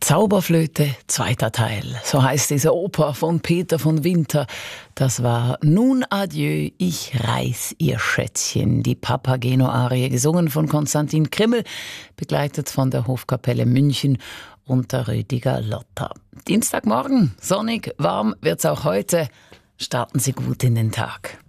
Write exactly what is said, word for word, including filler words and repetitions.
Zauberflöte, zweiter Teil. So heißt diese Oper von Peter von Winter. Das war Nun adieu, ich reiß ihr Schätzchen. Die Papageno-Arie, gesungen von Konstantin Krimmel, begleitet von der Hofkapelle München unter Rüdiger Lotter. Dienstagmorgen, sonnig, warm wird's auch heute. Starten Sie gut in den Tag.